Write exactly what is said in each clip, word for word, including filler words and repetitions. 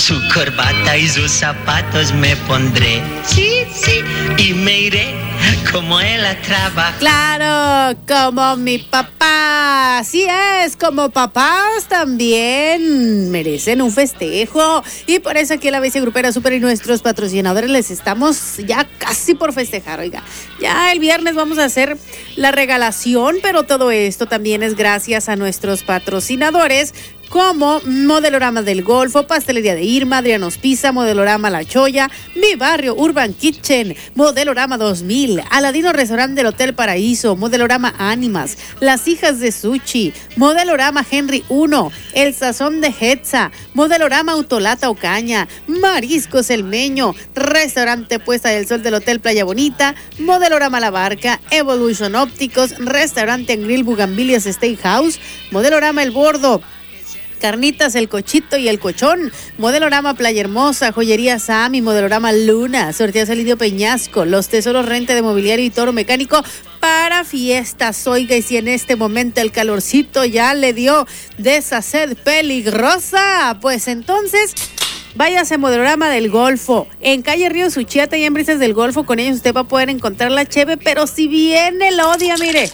su corbata y sus zapatos me pondré. Sí, sí, y me iré como él a trabajar. Claro, como mi papá. Así es, como papás también merecen un festejo. Y por eso aquí en la Bestia Grupera Super y nuestros patrocinadores les estamos ya casi por festejar. Oiga, ya el viernes vamos a hacer la regalación, pero todo esto también es gracias a nuestros patrocinadores, como Modelorama del Golfo, Pastelería de Irma, Adrianos Pizza, Modelorama La Choya, Mi Barrio Urban Kitchen, Modelorama dos mil, Aladino Restaurante del Hotel Paraíso, Modelorama Ánimas, Las Hijas de Sushi, Modelorama Henry uno, El Sazón de Hetza, Modelorama Autolata Ocaña, Mariscos El Meño, Restaurante Puesta del Sol del Hotel Playa Bonita, Modelorama La Barca, Evolution Ópticos, Restaurante en Grill Bugambilias Steakhouse, Modelorama El Bordo, Carnitas El Cochito y El Cochón, Modelorama Playa Hermosa, Joyería Sami, Modelorama Luna, Sorteos El Indio Peñasco, Los Tesoros Renta de Mobiliario y Toro Mecánico para fiestas. Oiga, y si en este momento el calorcito ya le dio de esa sed peligrosa, pues entonces váyase a Modelorama del Golfo, en calle Río Suchiate y en Brisas del Golfo. Con ellos usted va a poder encontrar la cheve, pero si viene el odia, mire.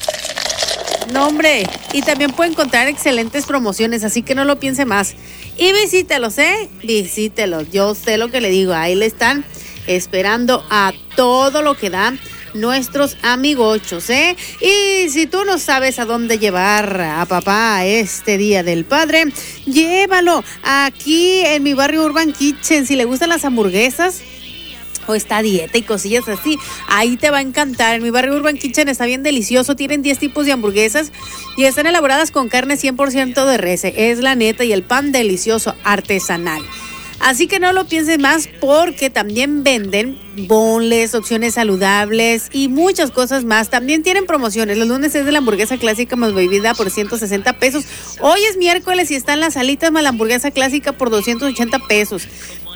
No, hombre, y también puede encontrar excelentes promociones, así que no lo piense más. Y visítelos, ¿eh? Visítelos, yo sé lo que le digo, ahí le están esperando a todo lo que dan nuestros amigochos, ¿eh? Y si tú no sabes a dónde llevar a papá este Día del Padre, llévalo aquí en Mi Barrio Urban Kitchen. Si le gustan las hamburguesas o está a dieta y cosillas así, ahí te va a encantar. En Mi Barrio Urban Kitchen está bien delicioso. Tienen diez tipos de hamburguesas y están elaboradas con carne cien por ciento de res. Es la neta, y el pan delicioso artesanal. Así que no lo pienses más, porque también venden boneless, opciones saludables y muchas cosas más. También tienen promociones. Los lunes es de la hamburguesa clásica más bebida por ciento sesenta pesos. Hoy es miércoles y están las alitas más la hamburguesa clásica por doscientos ochenta pesos.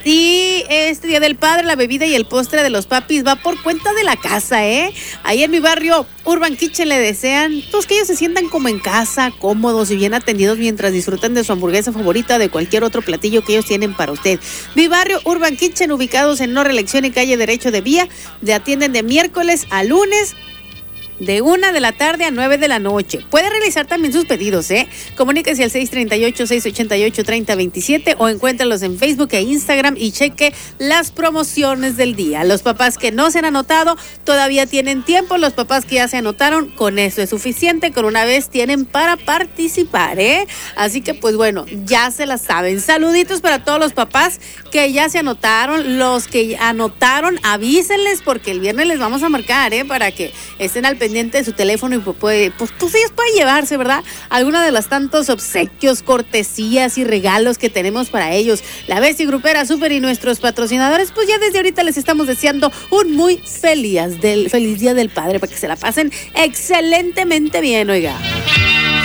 Y este Día del Padre, la bebida y el postre de los papis va por cuenta de la casa, ¿eh? Ahí en Mi Barrio Urban Kitchen le desean pues que ellos se sientan como en casa, cómodos y bien atendidos mientras disfrutan de su hamburguesa favorita o de cualquier otro platillo que ellos tienen para usted. Mi Barrio Urban Kitchen, ubicados en No Reelección y calle Derecho de Vía, te atienden de miércoles a lunes, de una de la tarde a nueve de la noche. Puede realizar también sus pedidos, ¿eh? Comuníquese al seis treinta y ocho, seis ochenta y ocho, treinta veintisiete o encuéntralos en Facebook e Instagram y cheque las promociones del día. Los papás que no se han anotado todavía tienen tiempo. Los papás que ya se anotaron, con eso es suficiente. Con una vez tienen para participar, ¿eh? Así que pues bueno, ya se la saben. Saluditos para todos los papás que ya se anotaron. Los que anotaron, avísenles, porque el viernes les vamos a marcar, ¿eh? Para que estén al pendiente de su teléfono y pues, puede, pues, pues ellos pueden llevarse, ¿verdad? Alguna de las tantos obsequios, cortesías y regalos que tenemos para ellos. La Bestia Grupera Super y nuestros patrocinadores, pues ya desde ahorita les estamos deseando un muy feliz, del, feliz Día del Padre, para que se la pasen excelentemente bien, oiga.